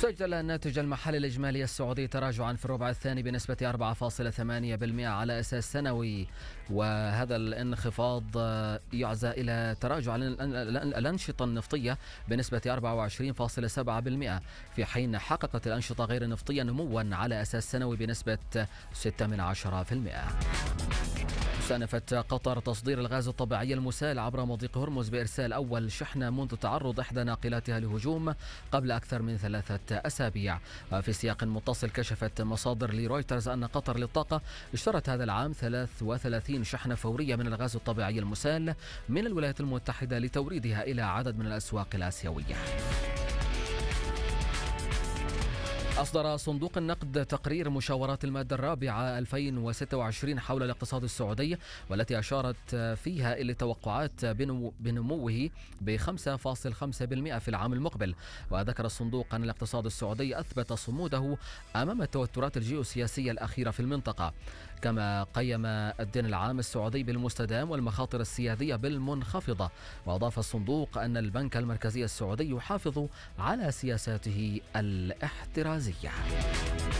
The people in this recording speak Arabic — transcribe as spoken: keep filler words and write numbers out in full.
سجل الناتج المحلي الإجمالي السعودي تراجعا في الربع الثاني بنسبة أربعة فاصلة ثمانية بالمئة على أساس سنوي، وهذا الانخفاض يعزى إلى تراجع الأنشطة النفطية بنسبة أربعة وعشرين فاصلة سبعة بالمئة، في حين حققت الأنشطة غير النفطية نموا على أساس سنوي بنسبة ستة من عشرة بالمئة. استأنفت قطر تصدير الغاز الطبيعي المسال عبر مضيق هرمز بإرسال أول شحنة منذ تعرض إحدى ناقلاتها لهجوم قبل أكثر من ثلاثة أسابيع. في سياق متصل كشفت مصادر لرويترز أن قطر للطاقة اشترت هذا العام ثلاث وثلاثين شحنة فورية من الغاز الطبيعي المسال من الولايات المتحدة لتوريدها إلى عدد من الأسواق الآسيوية. أصدر صندوق النقد تقرير مشاورات المادة الرابعة ألفين وستة وعشرين حول الاقتصاد السعودي، والتي أشارت فيها إلى توقعات بنموه ب خمسة فاصلة خمسة بالمئة في العام المقبل. وذكر الصندوق أن الاقتصاد السعودي أثبت صموده أمام التوترات الجيوسياسية الأخيرة في المنطقة، كما قيم الدين العام السعودي بالمستدام والمخاطر السيادية بالمنخفضة. وأضاف الصندوق أن البنك المركزي السعودي يحافظ على سياساته الاحترازية.